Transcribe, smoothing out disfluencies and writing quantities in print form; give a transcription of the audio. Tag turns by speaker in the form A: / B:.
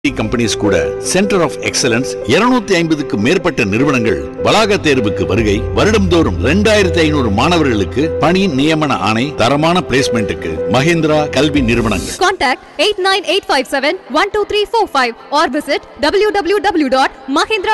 A: Companies கூட centre of excellence 250க்கு மேற்பட்ட நிறுவனங்கள் வளாக தேர்வுக்கு வருகை வருடம்தோறும் 2500 மாணவர்களுக்கு பணி நியமன ஆணை தரமான பிளேஸ்மெண்ட்டுக்கு மஹிந்திரா கல்வி நிறுவனங்கள்.
B: Contact 89857-12345 or visit www.mahindra